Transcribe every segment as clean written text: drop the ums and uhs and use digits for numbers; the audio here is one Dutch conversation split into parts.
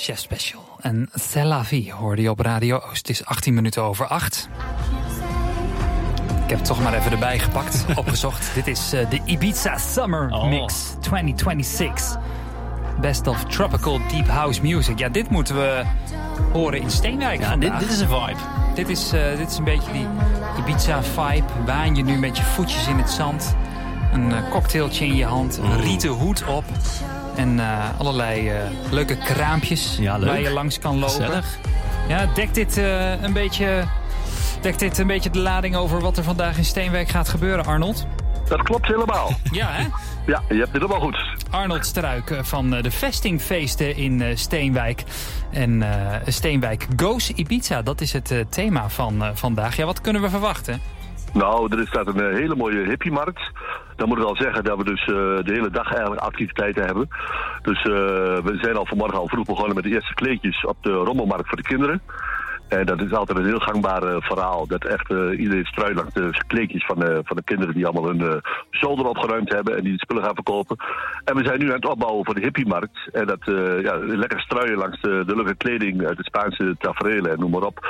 Chef Special en C'est la vie hoorde je op Radio Oost. Het is 18 minuten over 8. Ik heb het toch maar even erbij gepakt, opgezocht. Dit is de Ibiza Summer Mix 2026. Best of Tropical Deep House Music. Ja, dit moeten we horen in Steenwijk. Ja, dit is een vibe. Dit is een beetje die Ibiza-vibe. Waan je nu met je voetjes in het zand. Een cocktailtje in je hand. Een rieten hoed op. En allerlei leuke kraampjes waar je langs kan lopen. Gezellig. Ja, dekt dit een beetje de lading over wat er vandaag in Steenwijk gaat gebeuren, Arnold? Dat klopt helemaal. Ja, hè? Ja, je hebt het helemaal goed. Arnold Struik van de vestingfeesten in Steenwijk. En Steenwijk Goes Ibiza, dat is het thema van vandaag. Ja, wat kunnen we verwachten? Nou, er staat een hele mooie hippiemarkt. Dan moet ik al zeggen dat we dus de hele dag eigenlijk activiteiten hebben. Dus we zijn al vanmorgen al vroeg begonnen met de eerste kleedjes op de rommelmarkt voor de kinderen. En dat is altijd een heel gangbaar verhaal. Dat echt iedereen struint langs de kleedjes van de kinderen die allemaal hun zolder opgeruimd hebben en die de spullen gaan verkopen. En we zijn nu aan het opbouwen voor de hippiemarkt. En dat lekker struien langs de leuke kleding, de Spaanse taferelen en noem maar op.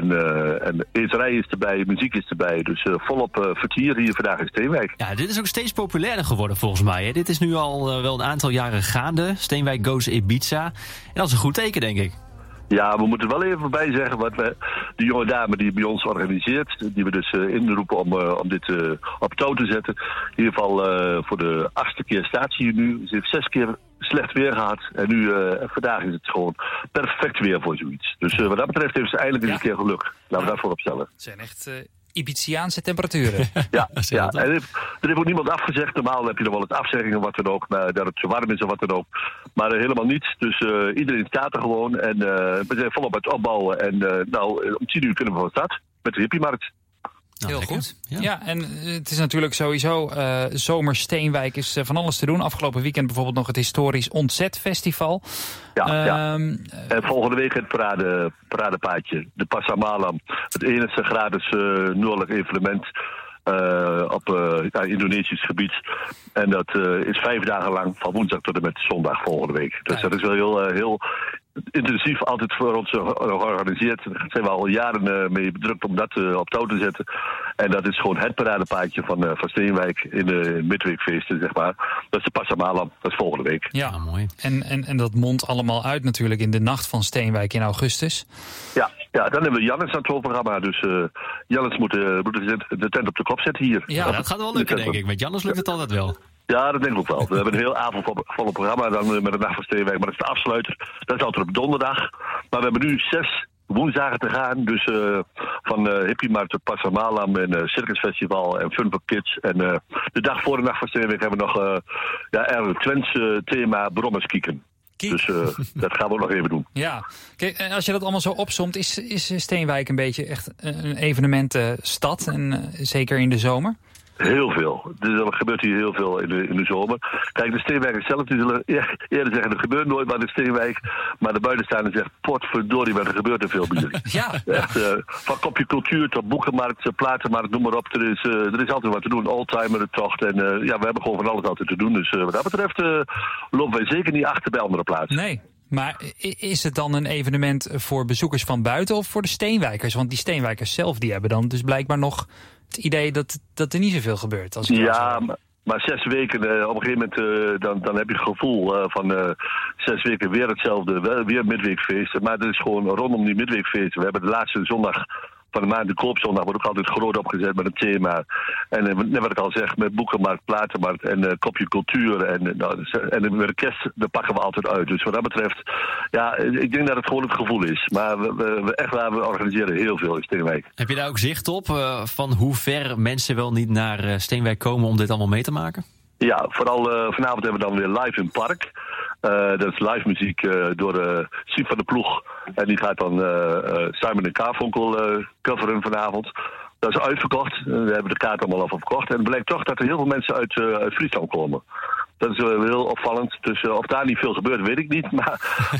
En eeterij is erbij, muziek is erbij. Dus volop vertier hier vandaag in Steenwijk. Ja, dit is ook steeds populairder geworden volgens mij. Hè? Dit is nu al wel een aantal jaren gaande. Steenwijk Goes Ibiza. En dat is een goed teken, denk ik. Ja, we moeten wel even bij zeggen wat de jonge dame die bij ons organiseert, die we dus inroepen om dit op touw te zetten. In ieder geval voor de 8e keer staat ze hier nu. Ze heeft 6 keer slecht weer gehad. En nu, vandaag is het gewoon perfect weer voor zoiets. Dus wat dat betreft heeft ze eindelijk eens een keer geluk. Laten we daarvoor opstellen. Het zijn echt Ibiziaanse temperaturen. Ja. En er heeft ook niemand afgezegd. Normaal heb je nog wel eens afzeggingen, wat dan ook. Maar dat het te warm is of wat dan ook. Maar helemaal niets. Dus iedereen staat er gewoon. En we zijn volop aan het opbouwen. En om 10 uur kunnen we van start met de hippiemarkt. Nou, heel goed. Ja, en het is natuurlijk sowieso zomer Steenwijk is van alles te doen. Afgelopen weekend bijvoorbeeld nog het historisch Ontzet Festival. Ja. En volgende week het paradepaadje. De Pasamalam. Het enige gratis noordelijk evenement op Indonesisch gebied. En dat is 5 dagen lang, van woensdag tot en met zondag volgende week. Dus dat is wel heel intensief altijd voor ons georganiseerd. Daar zijn we al jaren mee bedrukt om dat op touw te zetten. En dat is gewoon het paradepaadje van Steenwijk in de midweekfeesten, zeg maar. Dat is de Pasamalam, dat is volgende week. Ja, mooi. En dat mondt allemaal uit natuurlijk in de nacht van Steenwijk in augustus. Ja, dan hebben we Jannes aan het hoofdprogramma. Dus Jannes moet de tent op de kop zetten hier. Ja, dat gaat wel lukken, denk ik. Met Jannes lukt het altijd wel. Ja, dat denk ik ook wel. We hebben een heel avondvolle programma dan met de Nacht van Steenwijk. Maar dat is de afsluiter. Dat is altijd op donderdag. Maar we hebben nu 6 woensdagen te gaan. Dus van hippiemarkt tot Pasamalam en circusfestival en Fun for Kids. En de dag voor de Nacht van Steenwijk hebben we nog een Twents thema brommerskieken. Dus dat gaan we ook nog even doen. Ja, kijk, als je dat allemaal zo opsomt, is Steenwijk een beetje echt een evenementenstad. En zeker in de zomer? Heel veel. Er gebeurt hier heel veel in de zomer. Kijk, de Steenwijkers zelf die zullen eerder zeggen, er gebeurt nooit wat in Steenwijk. Maar de buitenstaanders zeggen, potverdorie, maar er gebeurt er veel bij jullie. Ja. Echt, van kopje cultuur tot boekenmarkt, platenmarkt, noem maar op. Er is altijd wat te doen, oldtimer tocht. En we hebben gewoon van alles altijd te doen. Dus wat dat betreft lopen wij zeker niet achter bij andere plaatsen. Nee. Maar is het dan een evenement voor bezoekers van buiten of voor de Steenwijkers? Want die Steenwijkers zelf die hebben dan dus blijkbaar nog het idee dat er niet zoveel gebeurt. Als maar 6 weken, op een gegeven moment dan heb je het gevoel van 6 weken weer hetzelfde, weer midweekfeesten. Maar het is gewoon rondom die midweekfeesten. We hebben de laatste zondag van de maand, de koopzondag, wordt ook altijd groot opgezet met een thema. En net wat ik al zeg, met boekenmarkt, platenmarkt en kopje cultuur. En de orkest, daar pakken we altijd uit. Dus wat dat betreft, ik denk dat het gewoon het gevoel is. Maar we organiseren heel veel in Steenwijk. Heb je daar ook zicht op van hoe ver mensen wel niet naar Steenwijk komen om dit allemaal mee te maken? Ja, vooral vanavond hebben we dan weer live in het park. Dat is live muziek door Siep van de Ploeg. En die gaat dan Simon & Garfunkel coveren vanavond. Dat is uitverkocht. We hebben de kaart allemaal al verkocht. En het blijkt toch dat er heel veel mensen uit Friesland komen. Dat is heel opvallend. Dus of daar niet veel gebeurt, weet ik niet. Maar